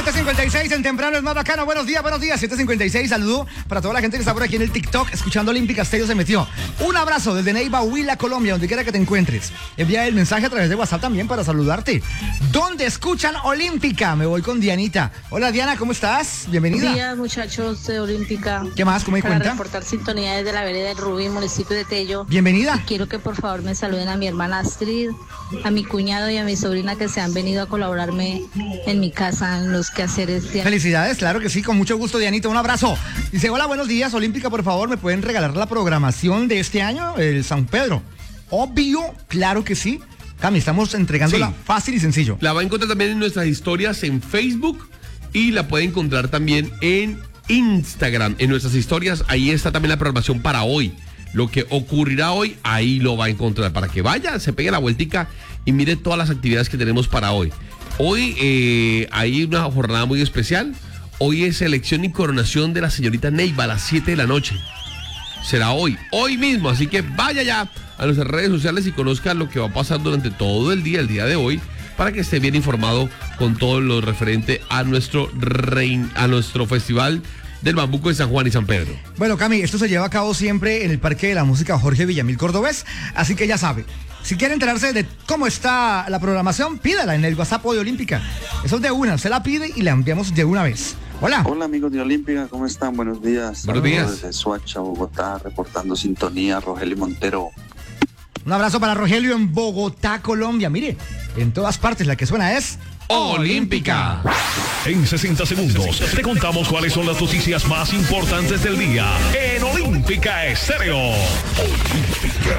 7:56 en temprano es más bacano. Buenos días, 7:56. Saludo para toda la gente que está por aquí en el TikTok escuchando Olímpica Estéreo se metió. Un abrazo desde Neiva, Huila, Colombia, donde quiera que te encuentres. Envía el mensaje a través de WhatsApp también para saludarte. ¿Dónde escuchan Olímpica? Me voy con Dianita. Hola Diana, ¿cómo estás? Bienvenida. Buenos días, muchachos de Olímpica. ¿Qué más? ¿Cómo me cuenta? Para reportar sintonía desde la vereda del Rubí, municipio de Tello. Bienvenida. Y quiero que por favor me saluden a mi hermana Astrid, a mi cuñado y a mi sobrina que se han venido a colaborarme en mi casa en los quehaceres. Felicidades, claro que sí, con mucho gusto, Dianita, un abrazo. Dice, hola, buenos días, Olímpica, por favor, ¿me pueden regalar la programación de este año, el San Pedro? Obvio, claro que sí. Cami, estamos entregándola fácil y sencillo. La va a encontrar también en nuestras historias en Facebook y la puede encontrar también en Instagram, en nuestras historias. Ahí está también la programación para hoy. Lo que ocurrirá hoy, ahí lo va a encontrar. Para que vaya, se pegue la vueltica y mire todas las actividades que tenemos para hoy. Hoy hay una jornada muy especial. Hoy es elección y coronación de la señorita Neiva a las 7 de la noche. Será hoy mismo. Así que vaya ya a nuestras redes sociales y conozca lo que va a pasar durante todo el día de hoy, para que esté bien informado con todo lo referente a nuestro festival del Bambuco de San Juan y San Pedro. Bueno, Cami, esto se lleva a cabo siempre en el Parque de la Música Jorge Villamil Cordobés, así que ya sabe. Si quiere enterarse de cómo está la programación, pídala en el WhatsApp de Olímpica. Eso es de una, se la pide y la enviamos de una vez. Hola. Hola amigos de Olímpica, ¿cómo están? Buenos días. Buenos días. Desde Soacha, Bogotá, reportando sintonía, Rogelio Montero. Un abrazo para Rogelio en Bogotá, Colombia. Mire, en todas partes la que suena es Olímpica. En 60 segundos te contamos cuáles son las noticias más importantes del día en Olímpica Estéreo. Olímpica.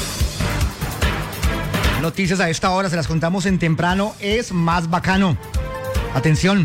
Noticias a esta hora, se las contamos en temprano, es más bacano. Atención.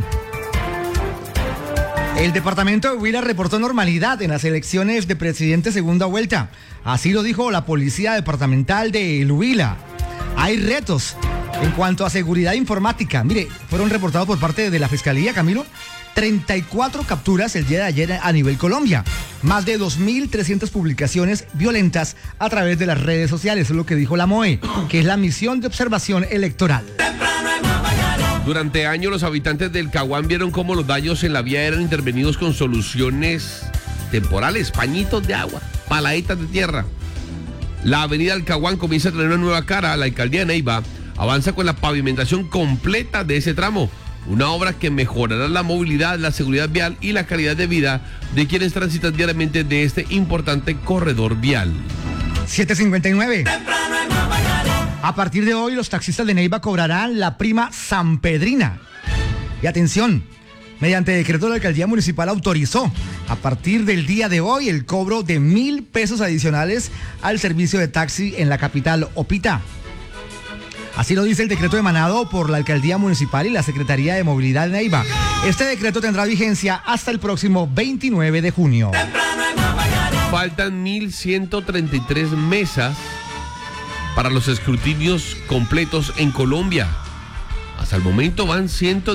El departamento de Huila reportó normalidad en las elecciones de presidente segunda vuelta. Así lo dijo la policía departamental de El Huila. Hay retos en cuanto a seguridad informática. Mire, fueron reportados por parte de la Fiscalía, Camilo, 34 capturas el día de ayer a nivel Colombia. Más de 2.300 publicaciones violentas a través de las redes sociales. Eso es lo que dijo la MOE, que es la misión de observación electoral. Durante años los habitantes del Caguán vieron cómo los daños en la vía eran intervenidos con soluciones temporales, pañitos de agua, paladitas de tierra. La avenida del Caguán comienza a tener una nueva cara. La alcaldía de Neiva avanza con la pavimentación completa de ese tramo. Una obra que mejorará la movilidad, la seguridad vial y la calidad de vida de quienes transitan diariamente de este importante corredor vial. 7:59. A partir de hoy, los taxistas de Neiva cobrarán la prima sanpedrina. Y atención, mediante decreto de la alcaldía municipal autorizó a partir del día de hoy el cobro de 1.000 pesos adicionales al servicio de taxi en la capital Opita. Así lo dice el decreto emanado por la alcaldía municipal y la Secretaría de Movilidad de Neiva. Este decreto tendrá vigencia hasta el próximo 29 de junio. Faltan 1.133 mesas para los escrutinios completos en Colombia. Hasta el momento van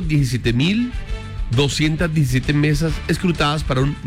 117.217 mesas escrutadas para un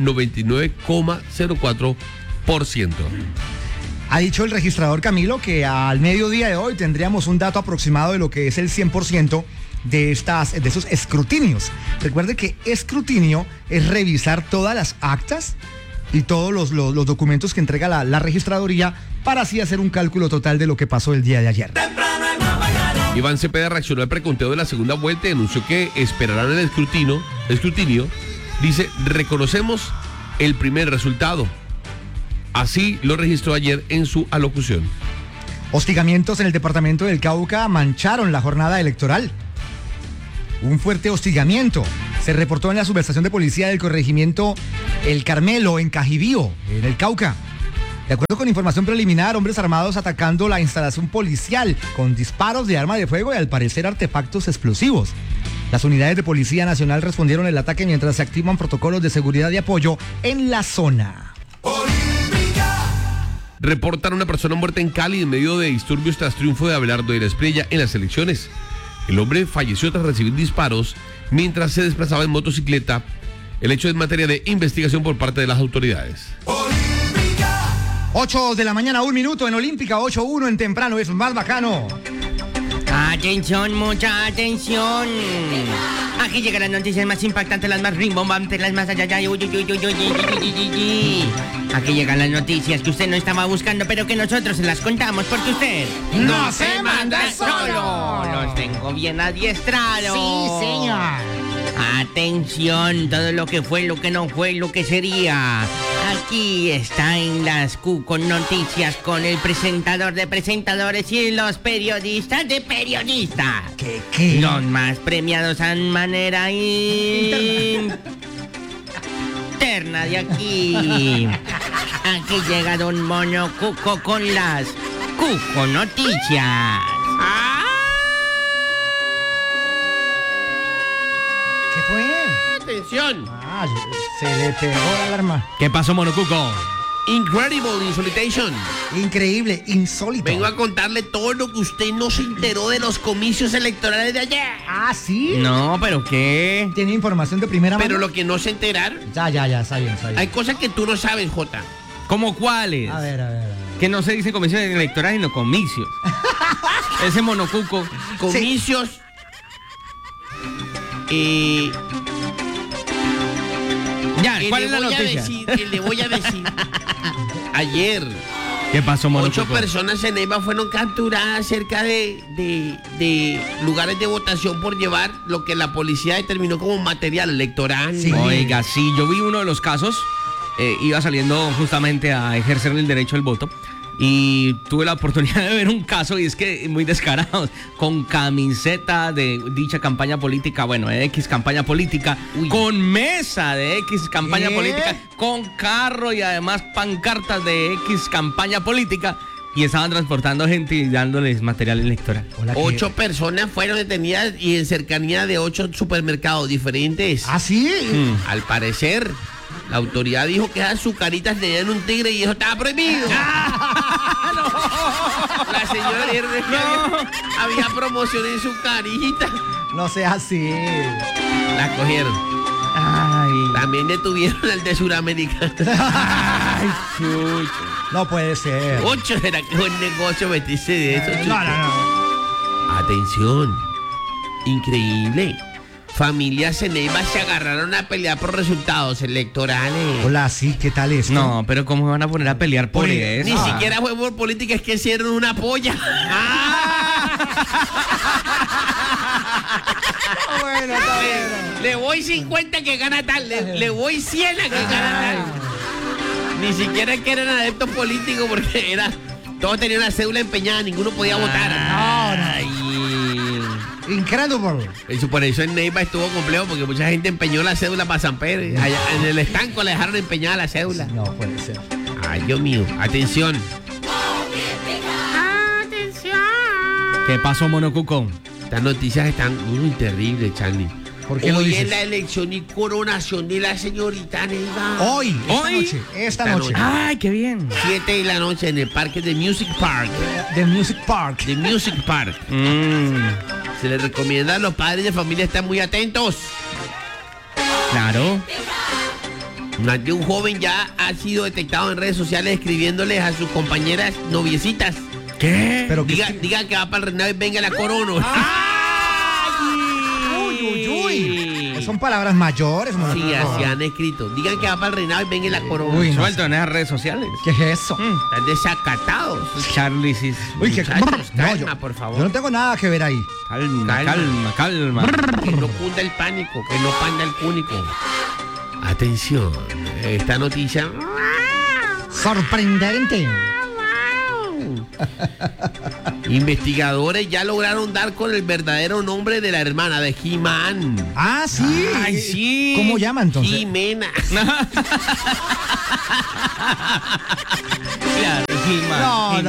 99,04%. Ha dicho el registrador Camilo que al mediodía de hoy tendríamos un dato aproximado de lo que es el 100% de esos escrutinios. Recuerde que escrutinio es revisar todas las actas y todos los documentos que entrega la registraduría para así hacer un cálculo total de lo que pasó el día de ayer. Iván Cepeda reaccionó al preconteo de la segunda vuelta y anunció que esperarán el escrutinio. Dice, reconocemos el primer resultado. Así lo registró ayer en su alocución. Hostigamientos en el departamento del Cauca mancharon la jornada electoral. Un fuerte hostigamiento se reportó en la subestación de policía del corregimiento El Carmelo, en Cajibío, en el Cauca. De acuerdo con información preliminar, hombres armados atacando la instalación policial con disparos de arma de fuego y al parecer artefactos explosivos. Las unidades de Policía Nacional respondieron al ataque mientras se activan protocolos de seguridad y apoyo en la zona. Reportan una persona muerta en Cali en medio de disturbios tras triunfo de Abelardo de la Espriella en las elecciones. El hombre falleció tras recibir disparos mientras se desplazaba en motocicleta. El hecho es materia de investigación por parte de las autoridades. 8 de la mañana, 1 minuto en Olímpica, 8:1 en temprano, es más bacano. Atención, mucha atención. Aquí llegan las noticias más impactantes, las más rimbombantes, las más allá. Aquí llegan las noticias que usted no estaba buscando, pero que nosotros se las contamos porque usted ¡No se manda solo! Los tengo bien adiestrados. Sí, señor. Atención, todo lo que fue, lo que no fue, lo que sería. Aquí está en las Q con noticias con el presentador de presentadores y los periodistas de periodistas. ¿Qué? Los más premiados a manera interna de aquí. Aquí llega Don Mono Cuco con las Cuco Noticias. ¿Qué fue? Atención. Se le pegó la alarma. ¿Qué pasó, Mono Cuco? Incredible Insolitation. Increíble, insólito. Vengo a contarle todo lo que usted no se enteró de los comicios electorales de ayer. ¿Ah, sí? No, ¿pero qué? ¿Tiene información de primera mano? Pero lo que no se enteraron, Ya, está bien. hay cosas que tú no sabes, Jota. ¿Cómo cuáles? A ver. Que no se dice comisiones electorales, sino comicios. Ese Mono Cuco. Comicios. Ya, ¿cuál es la noticia? Que le voy a decir. Ayer, ¿Qué pasó, Mono 8 Cuco? personas en Neiva fueron capturadas cerca de lugares de votación por llevar lo que la policía determinó como material electoral. Sí. Oiga, sí, yo vi uno de los casos, iba saliendo justamente a ejercer el derecho al voto y tuve la oportunidad de ver un caso y es que muy descarados, con camiseta de dicha campaña política, bueno, de X campaña política, Uy. con mesa de X campaña ¿Qué? política, con carro y además pancartas de X campaña política y estaban transportando gente y dándoles material electoral. Hola, ¿qué? 8 personas fueron detenidas y en cercanía de 8 supermercados diferentes. ¿Ah, sí? Al parecer, la autoridad dijo que esas azucaritas tenían un tigre y eso estaba prohibido. La señora dijo que había promoción en su carita. No sea así. La cogieron. Ay, También detuvieron al de Suramericana. ay, chucho. No puede ser. 8, ¿será que es un negocio meterse de eso? No. Atención. Increíble. Familias en Neiva se agarraron a pelear por resultados electorales. Hola, sí, ¿qué tal esto? No, pero ¿cómo van a poner a pelear por Oye, eso? Ni siquiera fue por política, es que hicieron una polla. Bueno, está bien. Le voy 50 que gana tal, le voy 100 a que gana tal. Ni siquiera es que eran adeptos políticos porque todos tenían una cédula empeñada, ninguno podía votar. Ay. Incredible. Eso, por eso en Neiva estuvo complejo porque mucha gente empeñó la cédula para San Pedro. Allá en el estanco le dejaron empeñada la cédula. No puede ser. Ay, Dios mío, atención. ¿Qué pasó, Mono Cuco? Estas noticias están muy terribles, Charlie. ¿Por qué lo Hoy dices? es la elección y coronación de la señorita Neiva. Hoy, Hoy. esta noche. Ay, qué bien. 7 de la noche en el parque de Music Park. The Music Park. The Music Park. Se les recomienda a los padres de familia estar muy atentos. Claro. Más de un joven ya ha sido detectado en redes sociales escribiéndoles a sus compañeras noviecitas. ¿Qué? Pero Diga que va para el reinado y venga la corona. Uy. Son palabras mayores, Mono Sí, Cuco. así han escrito. Digan que va para el reinado y venga la corona. Uy, no. Suelto en esas redes sociales. ¿Qué es eso? Están desacatados. Charlie, sí. Uy, qué Muchachos, no, calma, por favor. Yo no tengo nada que ver ahí. Calma. Que no cunda el pánico, que no panda el cúnico. Atención, esta noticia. Sorprendente. Investigadores ya lograron dar con el verdadero nombre de la hermana de He-Man. Ah, sí. Ay, sí. ¿Cómo llama entonces? Jimena. Claro, No.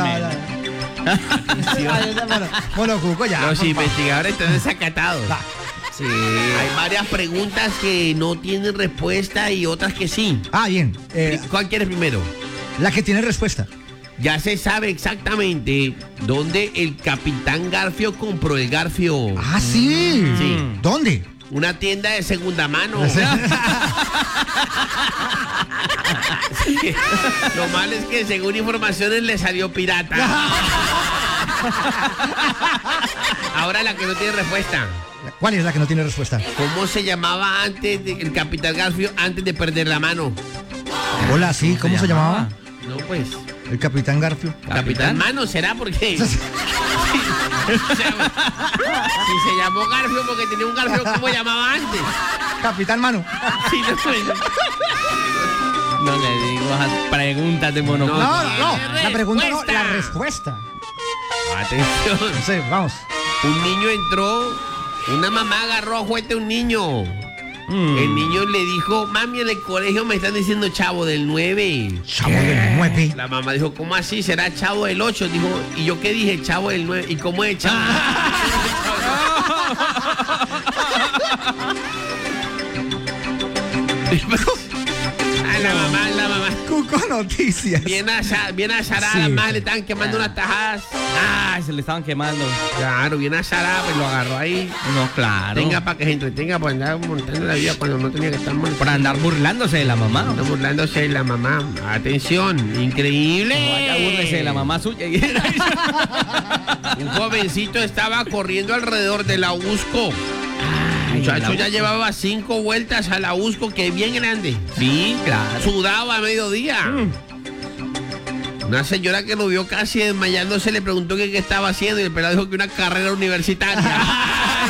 Mono Cuco, ya. Los por favor. investigadores están desacatados. Ah, Sí. Hay varias preguntas que no tienen respuesta y otras que sí. Ah, bien. ¿Cuál quieres primero? La que tiene respuesta. Ya se sabe exactamente dónde el Capitán Garfio compró el Garfio. Ah, sí. Sí. ¿Dónde? Una tienda de segunda mano. Sí. Lo malo es que según informaciones le salió pirata. Ahora la que no tiene respuesta. ¿Cuál es la que no tiene respuesta? ¿Cómo se llamaba antes el Capitán Garfio antes de perder la mano? Hola, sí, ¿cómo se llamaba? No, pues. El Capitán Garfio. Capitán Mano, ¿será? Porque si se llamó Garfio porque tenía un Garfio, ¿cómo llamaba antes? Capitán Mano. Sí, no sé. No le digo esas preguntas de Monopoly. No, no, la pregunta no, Respuesta. la respuesta. Atención. No sé, vamos. Un niño entró, una mamá agarró a fuerte a un niño. El niño le dijo, mami, en el colegio me están diciendo chavo del 9. Chavo del 9. La mamá dijo, ¿cómo así? ¿Será chavo del 8? Dijo, ¿y yo qué dije? Chavo del 9. ¿Y cómo es chavo? La mamá. Cuco Noticias. Bien azarada, Sí. las madres le estaban quemando unas tajadas. Ay, se le estaban quemando. Claro, bien azarada, pues lo agarró ahí. No, claro. Tenga para que se entretenga, por andar montando la vida cuando no tenía que estar montando. Por andar burlándose de la mamá. Anda burlándose de la mamá. Atención, increíble. Vaya, búrlese de la mamá suya. Un jovencito estaba corriendo alrededor de la USCO. El muchacho ya llevaba 5 vueltas a la USCO, que es bien grande. Sí, claro. Sudaba a mediodía. Una señora que lo vio casi desmayándose le preguntó qué estaba haciendo y el pelado dijo que una carrera universitaria.